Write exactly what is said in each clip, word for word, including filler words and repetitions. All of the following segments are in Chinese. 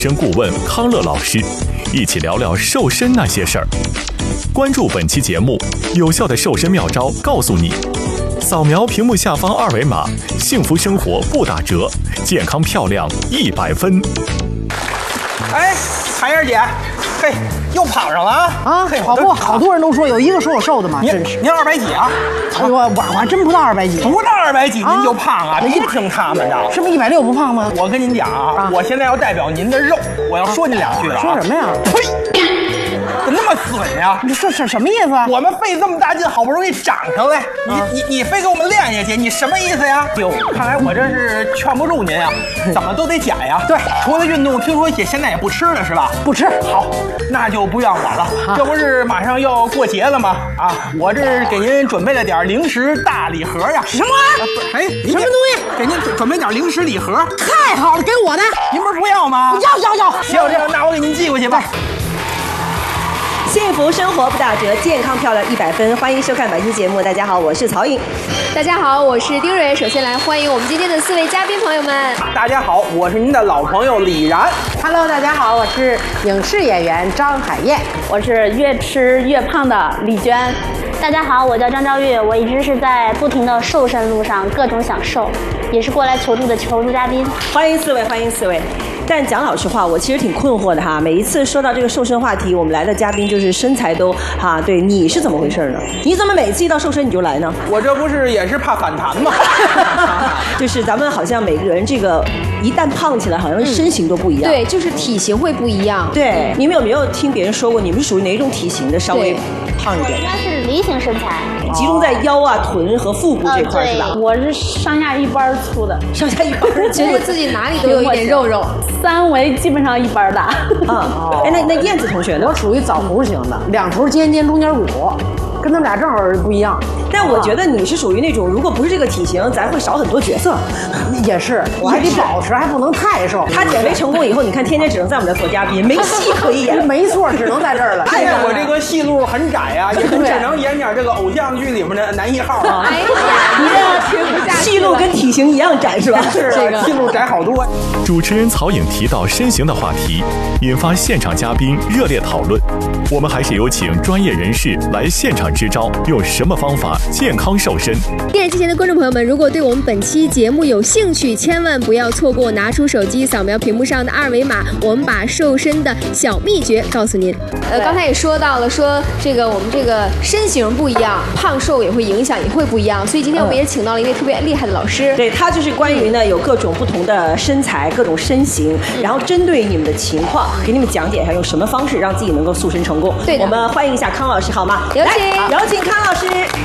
身顾问康乐老师，一起聊聊瘦身那些事儿。关注本期节目，有效的瘦身妙招告诉你。扫描屏幕下方二维码，幸福生活不打折，健康漂亮一百分。 哎，韩燕姐，嘿，又胖上了啊！ 啊， 嘿， 好不好多人都说有一个说我瘦的嘛，真是。 您二百几啊？ 哎呦，我我还真不到二百几， 不到二百几您就胖啊？别听他们的， 是不是一百六不胖吗？ 我跟您讲啊，我现在要代表您的肉，我要说您两句了。 说什么呀？ 呸！怎么那么损呀？ 你这是什么意思啊？ 我们费这么大劲，好不容易长上来，你你你非给我们练下去，你什么意思呀？哟，看来我这是劝不住您呀，怎么都得减呀。 对， 除了运动，听说也现在也不吃了是吧？ 不吃。 好，那就不怨我了。这不是马上要过节了吗？啊，我这是给您准备了点零食大礼盒呀。 什么？ 哎， 什么东西？ 给您准备点零食礼盒。 太好了，给我的。 您不是不要吗？ 要要要。 行，这样那我给您寄过去吧。 幸福生活不打折，健康漂亮一百分。欢迎收看本期节目。大家好，我是曹颖。 大家好，我是丁蕊。首先来欢迎我们今天的四位嘉宾朋友们。 大家好，我是您的老朋友李然。 Hello， 大家好，我是影视演员张海燕。 我是越吃越胖的李娟。大家好，我叫张昭玉，我一直是在不停的瘦身路上，各种想瘦，也是过来求助的求助嘉宾。 欢迎四位，欢迎四位。但讲老实话，我其实挺困惑的哈。每一次说到这个瘦身话题，我们来的嘉宾就是身材都哈，对，你是怎么回事呢？你怎么每次一到瘦身你就来呢？ 我这不是也是怕反弹吗？ 就是咱们好像每个人这个一旦胖起来，好像身形都不一样。 对，就是体型会不一样。 对，你们有没有听别人说过，你们是属于哪一种体型的？稍微胖一点？ 应该是梨形身材， 集中在腰啊、臀和腹部这块、呃、是吧？ 我是上下一般粗的， 上下一般， 觉得自己哪里都有一点肉肉。 三围基本上一般大。 啊，哎，那那燕子同学呢？ 我属于枣核型的，两头尖尖，中间鼓，跟他们俩正好不一样。 但我觉得你是属于那种，如果不是这个体型，咱会少很多角色。 也是，我还得保持，还不能太瘦。 他减肥成功以后，你看天天只能在我们这做嘉宾，没戏可以演。 没错，只能在这儿了。 哎呀，我这个戏路很窄呀、啊，也只能演点这个偶像剧里面的男一号啊。 哎呀，你这听不下去。 戏路跟体型一样窄是吧？ 是啊，这个戏路窄好多。 主持人曹颖提到身形的话题，引发现场嘉宾热烈讨论。我们还是有请专业人士来现场支招，用什么方法健康瘦身。 电视机前的观众朋友们，如果对我们本期节目有兴趣，千万不要错过，拿出手机扫描屏幕上的二维码，我们把瘦身的小秘诀告诉您。呃，刚才也说到了，说这个我们这个身形不一样，胖瘦也会影响，也会不一样，所以今天我们也请到了一位特别厉害的老师。 对，他就是关于呢有各种不同的身材、各种身形，然后针对你们的情况，给你们讲解一下用什么方式让自己能够塑身成功。 对的， 我们欢迎一下康老师好吗？ 有请， 有请康老师。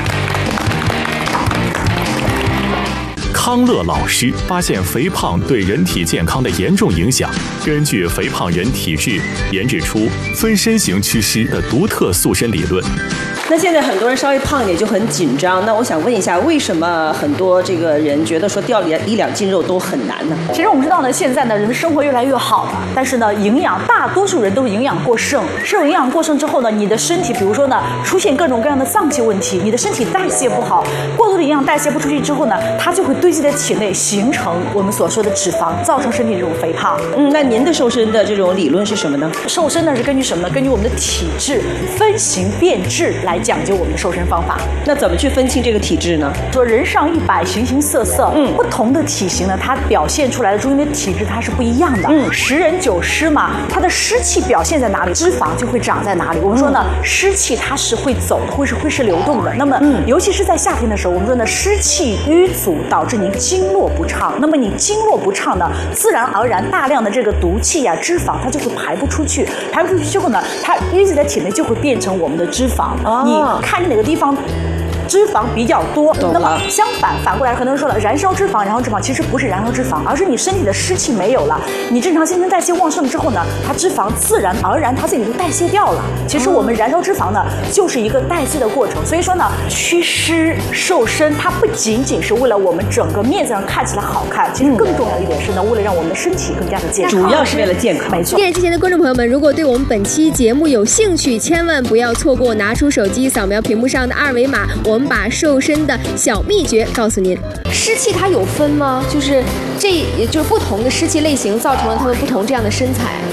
康乐老师发现肥胖对人体健康的严重影响，根据肥胖人体质研制出分身形趋势的独特塑身理论。 那现在很多人稍微胖一点就很紧张，那我想问一下，为什么很多这个人觉得说掉一两斤肉都很难呢？ 其实我们知道呢，现在呢人的生活越来越好了，但是呢营养大多数人都是营养过剩，摄入营养过剩之后呢，你的身体比如说呢出现各种各样的脏器问题，你的身体代谢不好，过度的营养代谢不出去之后呢，它就会堆积在体内，形成我们所说的脂肪，造成身体这种肥胖。 嗯，那您的瘦身的这种理论是什么呢？ 瘦身呢是根据什么呢？根据我们的体质分型变质来讲究我们的瘦身方法。 那怎么去分清这个体质呢？ 说人上一百，形形色色， 嗯， 不同的体型呢，它表现出来的中间的体质它是不一样的。 嗯， 十人九湿嘛，它的湿气表现在哪里，脂肪就会长在哪里。我们说呢，嗯、湿气它是会走的，会是会是流动的。那么，嗯，尤其是在夏天的时候，我们说呢，湿气淤阻导致您经络不畅。那么你经络不畅呢，自然而然大量的这个毒气呀、啊、脂肪它就会排不出去，排不出去之后呢，它淤积在体内就会变成我们的脂肪。哦、你看哪个地方脂肪比较多，那么相反反过来，很多人说了，燃烧脂肪，燃烧脂肪其实不是燃烧脂肪，而是你身体的湿气没有了，你正常新陈代谢旺盛之后呢，它脂肪自然而然它自己就代谢掉了。其实我们燃烧脂肪呢，就是一个代谢的过程。所以说呢，祛湿瘦身，它不仅仅是为了我们整个面子上看起来好看，其实更重要一点是呢，为了让我们的身体更加的健康， 主要是为了健康。 没错。 电视机前的观众朋友们，如果对我们本期节目有兴趣，千万不要错过，拿出手机扫描屏幕上的二维码，我们把瘦身的小秘诀告诉您。湿气它有分吗？就是这也就是不同的湿气类型造成了他们不同这样的身材。